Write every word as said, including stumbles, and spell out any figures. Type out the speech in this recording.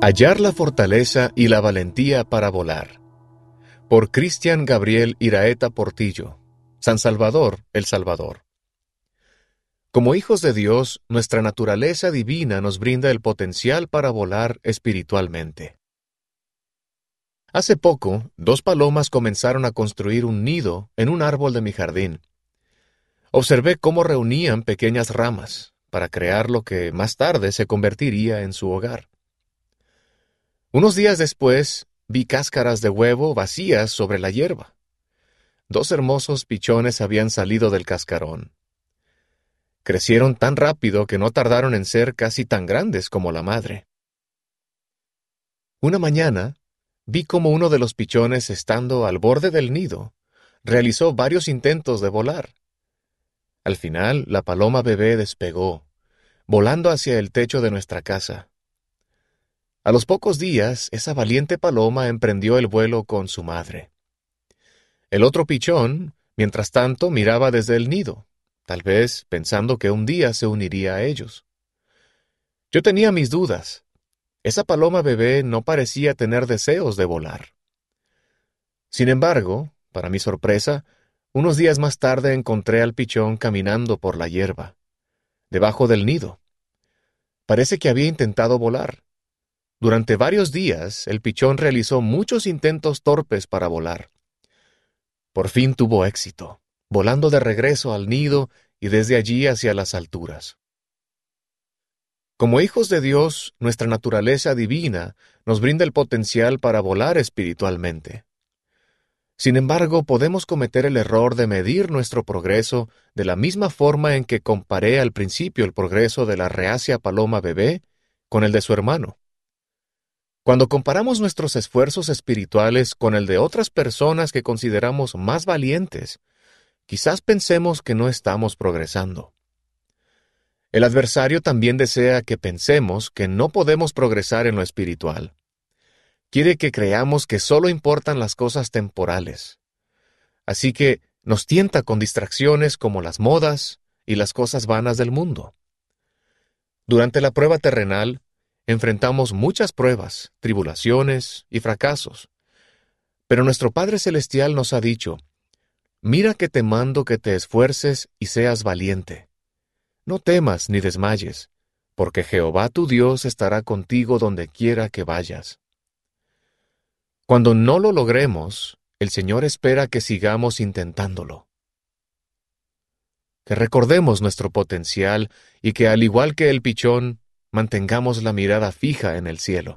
Hallar la fortaleza y la valentía para volar. Por Cristian Gabriel Iraeta Portillo, San Salvador, El Salvador. Como hijos de Dios, nuestra naturaleza divina nos brinda el potencial para volar espiritualmente. Hace poco, dos palomas comenzaron a construir un nido en un árbol de mi jardín. Observé cómo reunían pequeñas ramas para crear lo que más tarde se convertiría en su hogar. Unos días después, vi cáscaras de huevo vacías sobre la hierba. Dos hermosos pichones habían salido del cascarón. Crecieron tan rápido que no tardaron en ser casi tan grandes como la madre. Una mañana, vi cómo uno de los pichones, estando al borde del nido, realizó varios intentos de volar. Al final, la paloma bebé despegó, volando hacia el techo de nuestra casa. A los pocos días, esa valiente paloma emprendió el vuelo con su madre. El otro pichón, mientras tanto, miraba desde el nido, tal vez pensando que un día se uniría a ellos. Yo tenía mis dudas. Esa paloma bebé no parecía tener deseos de volar. Sin embargo, para mi sorpresa, unos días más tarde encontré al pichón caminando por la hierba, debajo del nido. Parece que había intentado volar. Durante varios días, el pichón realizó muchos intentos torpes para volar. Por fin tuvo éxito, volando de regreso al nido y desde allí hacia las alturas. Como hijos de Dios, nuestra naturaleza divina nos brinda el potencial para volar espiritualmente. Sin embargo, podemos cometer el error de medir nuestro progreso de la misma forma en que comparé al principio el progreso de la reacia paloma bebé con el de su hermano. Cuando comparamos nuestros esfuerzos espirituales con el de otras personas que consideramos más valientes, quizás pensemos que no estamos progresando. El adversario también desea que pensemos que no podemos progresar en lo espiritual. Quiere que creamos que solo importan las cosas temporales. Así que nos tienta con distracciones como las modas y las cosas vanas del mundo. Durante la prueba terrenal, enfrentamos muchas pruebas, tribulaciones y fracasos. Pero nuestro Padre Celestial nos ha dicho: «Mira que te mando que te esfuerces y seas valiente. No temas ni desmayes, porque Jehová tu Dios estará contigo donde quiera que vayas». Cuando no lo logremos, el Señor espera que sigamos intentándolo. Que recordemos nuestro potencial y que, al igual que el pichón, mantengamos la mirada fija en el cielo.